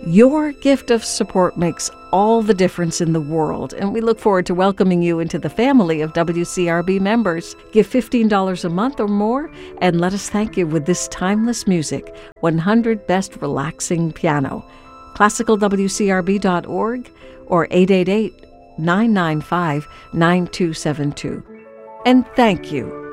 Your gift of support makes all the difference in the world, and we look forward to welcoming you into the family of WCRB members. Give $15 a month or more, and let us thank you with this timeless music, 100 Best Relaxing Piano. ClassicalWCRB.org or 888-995-9272. And thank you